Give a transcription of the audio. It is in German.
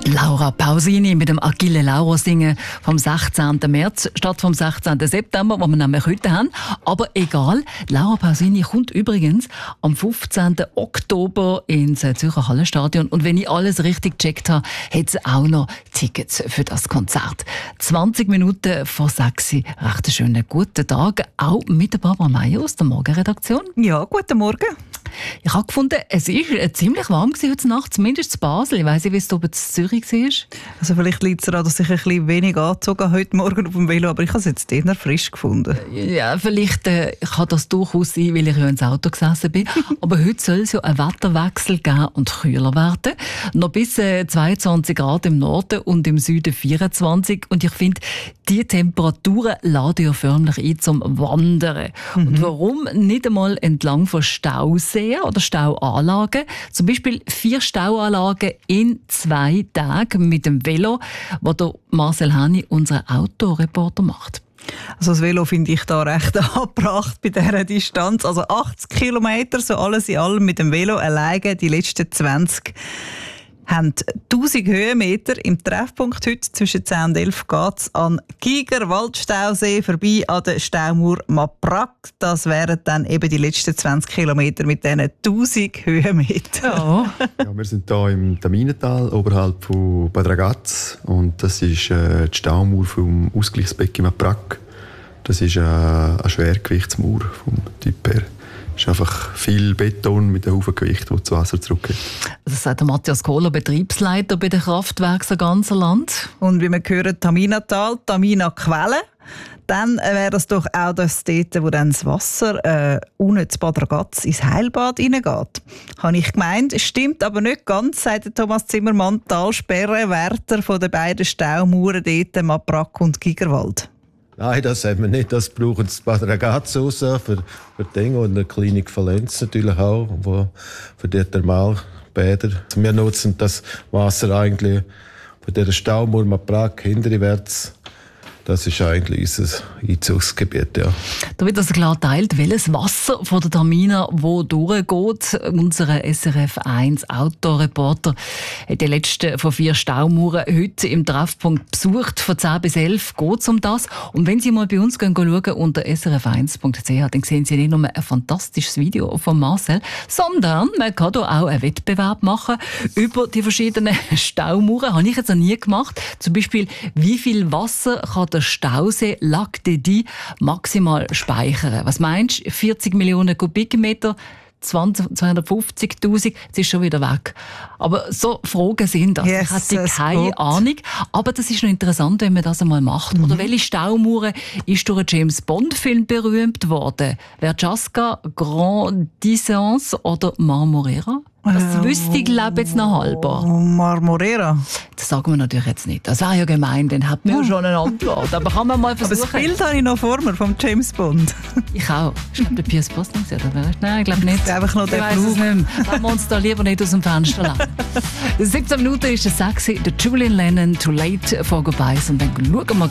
Laura Pausini mit dem Achille Lauro singen vom 16. März statt vom 16. September, wo wir nämlich heute haben. Aber egal, Laura Pausini kommt übrigens am 15. Oktober ins Zürcher Hallenstadion. Und wenn ich alles richtig gecheckt habe, hat sie auch noch Tickets für das Konzert. 20 Minuten vor 6 Uhr. Recht einen schönen guten Tag, auch mit der Barbara Meier aus der Morgenredaktion. Ja, guten Morgen. Ich habe gefunden, es war ziemlich warm heute Nacht, zumindest in Basel. Ich weiss nicht, wie es oben in Zürich war. Also vielleicht liegt es daran, dass ich ein bisschen wenig angezogen habe heute Morgen auf dem Velo, aber ich habe es jetzt eher frisch gefunden. Ja, vielleicht kann das durchaus sein, weil ich ja ins Auto gesessen bin. Aber heute soll es ja einen Wetterwechsel geben und kühler werden. Noch bis 22 Grad im Norden und im Süden 24. Und ich finde, diese Temperaturen laden ja förmlich ein zum Wandern. Und warum nicht einmal entlang von Stauseen oder Stauanlagen? Zum Beispiel 4 Stauanlagen in 2 Tagen mit dem Velo, das der Marcel Henny, unser Autoreporter, macht. Also das Velo finde ich da recht angebracht bei dieser Distanz. Also 80 Kilometer, so alles in allem mit dem Velo alleine die letzten 20 haben 1000 Höhenmeter. Im Treffpunkt heute zwischen 10 und 11 geht es an Gigerwaldstausee vorbei an der Staumauer Maprak. Das wären dann eben die letzten 20 Kilometer mit diesen 1000 Höhenmetern. Ja, wir sind hier im Taminental oberhalb von Bad Ragaz und das ist die Staumauer vom Ausgleichsbecken Maprak. Das ist eine Schwergewichtsmauer vom Typ her. Es ist einfach viel Beton mit einem Haufen Gewicht, das zu Wasser zurückgeht. Das sagt der Matthias Kohler, Betriebsleiter bei den Kraftwerken im ganzen Land. Und wie wir hören, Taminatal, Tamina-Quelle. Dann wäre das doch auch das dort, wo dann das Wasser unten zu Bad Ragaz ins Heilbad hineingeht. Habe ich gemeint, stimmt aber nicht ganz, sagt Thomas Zimmermann, Talsperre, Wärter von den beiden Staumauern dort, Maprak und Gigerwald. Nein, das haben wir nicht. Das brauchen sie Bad Ragaz raus für Dinge und eine Klinik Valenz natürlich auch, für die Thermalbäder. Wir nutzen das Wasser eigentlich von dieser Staumauer Maprak hinterwärts. Das ist eigentlich unser Einzugsgebiet, ja. Da wird also klar geteilt, welches Wasser von der Tamina wo durchgeht. Unser SRF 1 Autoreporter hat die letzten von 4 Staumauern heute im Treffpunkt besucht. Von 10 bis 11 geht es um das. Und wenn Sie mal bei uns schauen unter srf1.ch, dann sehen Sie nicht nur ein fantastisches Video von Marcel, sondern man kann hier auch einen Wettbewerb machen über die verschiedenen Staumauern. Habe ich jetzt noch nie gemacht. Zum Beispiel, wie viel Wasser kann der Stausee Lac de Die maximal speichern? Was meinst du? 40 Millionen Kubikmeter, 250'000, jetzt ist schon wieder weg. Aber so Fragen sind das. Ich hatte keine Ahnung. Aber das ist noch interessant, wenn man das einmal macht. Oder welche Staumauer ist durch einen James-Bond-Film berühmt worden? Verjasca, Grand Distance oder Marmorera? Das wüsste ich, glaube jetzt noch halber. Marmorera? Das sagen wir natürlich jetzt nicht. Das wäre ja gemein, dann hat man ja schon eine Antwort. Aber kann man mal versuchen. Aber das Bild habe ich noch vor mir, vom James Bond. Ich auch. Ich glaube, der Pierce Brosnan ist ja dabei. Nein, ich glaube nicht. Einfach noch der Flug. Ich weiss es nicht mehr. Lassen wir uns da lieber nicht aus dem Fenster lassen. 17 Minuten ist es sexy. Der Julian Lennon, Too Late for Goodbyes. Und dann schauen wir